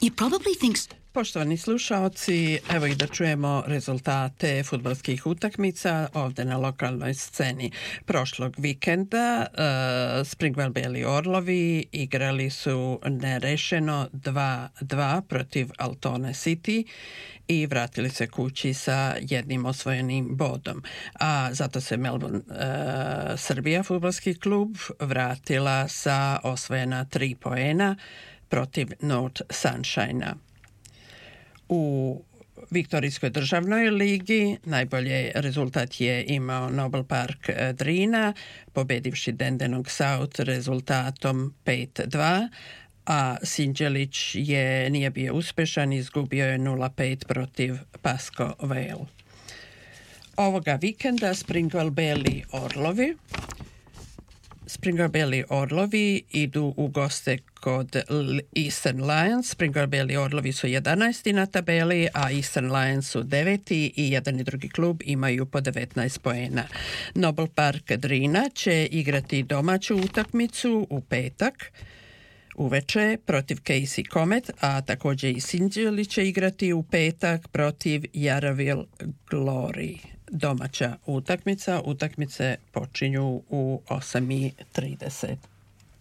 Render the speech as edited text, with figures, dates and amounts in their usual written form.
He probably thinks... Poštovani slušaoci, evo i da čujemo rezultate fudbalskih utakmica ovdje na lokalnoj sceni. Prošlog vikenda Springwell Beli Orlovi igrali su nerešeno 2-2 protiv Altona City i vratili se kući sa jednim osvojenim bodom. A zato se Melbourne Srbija fudbalski klub vratila sa osvojena 3 poena protiv North Sunshine-a. U Viktorijskoj državnoj ligi najbolji rezultat je imao Noble Park Drina, pobedivši Dandenong South rezultatom 5-2, a Sinđelić nije bio uspešan, izgubio je 0-5 protiv Pasco Vale. Ovoga vikenda Springwell Beli Orlovi idu u goste kod Eastern Lions. Springwell Beli Orlovi su 11. na tabeli, a Eastern Lions su 9. i jedan i drugi klub imaju po 19 poena. Noble Park Drina će igrati domaću utakmicu u petak uveče protiv Casey Comet, a također i Sinđeli će igrati u petak protiv Yarraville Glory. Domaća utakmice počinju u 8:30.